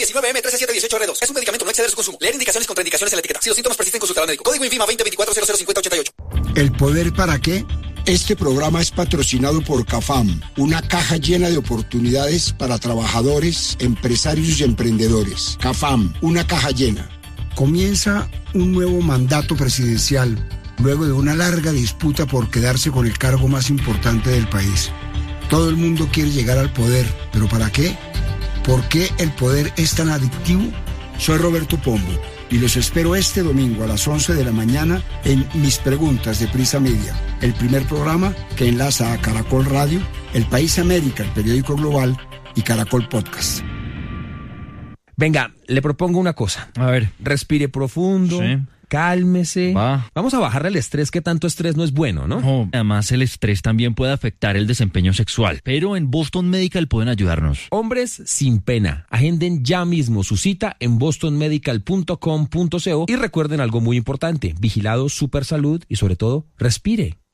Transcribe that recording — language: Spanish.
19M13718R2. Es un medicamento, no exceder su consumo. Leer indicaciones y contraindicaciones en la etiqueta. Si los síntomas persisten, consultar al médico. Código INVIMA 2024-005088. ¿El poder para qué? Este programa es patrocinado por CAFAM, una caja llena de oportunidades para trabajadores, empresarios y emprendedores. CAFAM, una caja llena. Comienza un nuevo mandato presidencial, luego de una larga disputa por quedarse con el cargo más importante del país. Todo el mundo quiere llegar al poder, ¿pero para qué? ¿Por qué el poder es tan adictivo? Soy Roberto Pombo y los espero este domingo a las 11 de la mañana en Mis Preguntas de Prisa Media, el primer programa que enlaza a Caracol Radio, El País América, el periódico global, y Caracol Podcast. Venga, le propongo una cosa. A ver. Respire profundo. Sí. Cálmese. Vamos a bajarle el estrés, que tanto estrés no es bueno, ¿no? Oh, además, el estrés también puede afectar el desempeño sexual. Pero en Boston Medical pueden ayudarnos. Hombres sin pena. Agenden ya mismo su cita en bostonmedical.com.co y recuerden algo muy importante. Vigilado Supersalud y sobre todo, respire.